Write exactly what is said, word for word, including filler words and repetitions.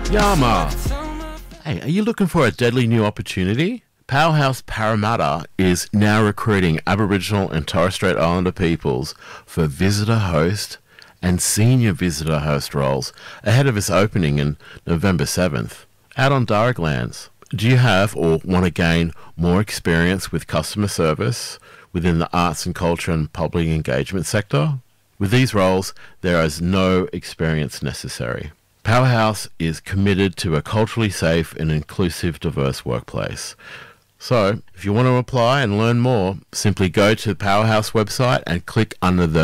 Yama. Hey, are you looking for a deadly new opportunity? Powerhouse Parramatta is now recruiting Aboriginal and Torres Strait Islander peoples for visitor host and senior visitor host roles ahead of its opening in November seventh. Out on Darug lands, do you have or want to gain more experience with customer service within the arts and culture and public engagement sector? With these roles, there is no experience necessary. Powerhouse is committed to a culturally safe and inclusive, diverse workplace. So, if you want to apply and learn more, simply go to the Powerhouse website and click under the